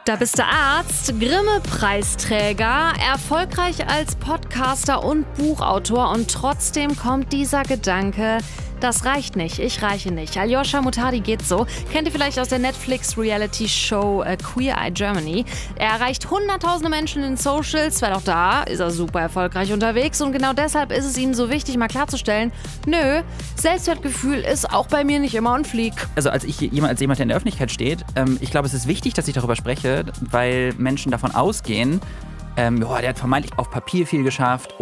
Da bist du Arzt, Grimme-Preisträger, erfolgreich als Podcaster und Buchautor und trotzdem kommt dieser Gedanke, das reicht nicht, ich reiche nicht. Aljoscha Muhtadi geht so. Kennt ihr vielleicht aus der Netflix-Reality-Show Queer Eye Germany. Er erreicht hunderttausende Menschen in den Socials, weil auch da ist er super erfolgreich unterwegs und genau deshalb ist es ihm so wichtig, mal klarzustellen, nö, Selbstwertgefühl ist auch bei mir nicht immer on fleek. Also als jemand, der in der Öffentlichkeit steht, ich glaube, es ist wichtig, dass ich darüber spreche, weil Menschen davon ausgehen, der hat vermeintlich auf Papier viel geschafft